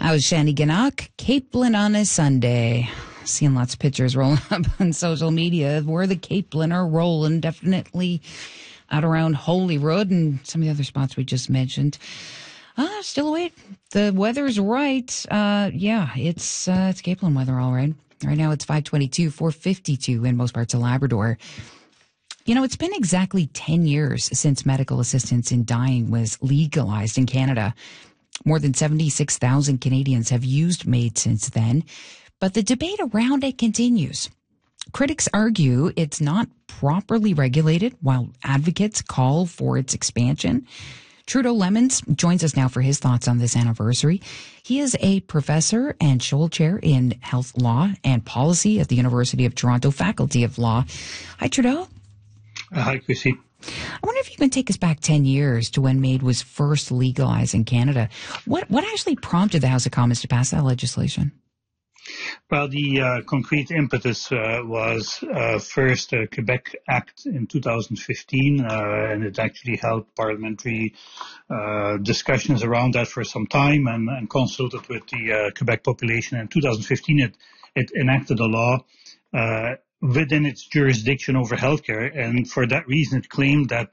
I was Shandy Gannock, Capelin on a Sunday. Seeing lots of pictures rolling up on social media of where the Capelin are rolling, definitely out around Holyrood and some of the other spots we just mentioned. Still awake. The weather's right. It's Capelin weather, all right. Right now it's 522, 452 in most parts of Labrador. You know, it's been exactly 10 years since medical assistance in dying was legalized in Canada. More than 76,000 Canadians have used MAID since then, but the debate around it continues. Critics argue it's not properly regulated, while advocates call for its expansion. Trudeau Lemons joins us now for his thoughts on this anniversary. He is a professor and Scholl Chair in Health Law and Policy at the University of Toronto Faculty of Law. Hi, Trudeau. Hi, Chrissy. I wonder if you can take us back 10 years to when MAID was first legalized in Canada. What actually prompted the House of Commons to pass that legislation? Well, the concrete impetus was first a Quebec Act in 2015, and it actually held parliamentary discussions around that for some time and consulted with the Quebec population. In 2015, it enacted a law within its jurisdiction over healthcare, and for that reason, it claimed that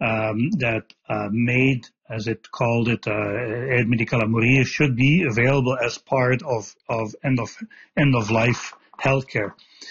MAID, as it called it, aide médicale à mourir, should be available as part of end of life healthcare.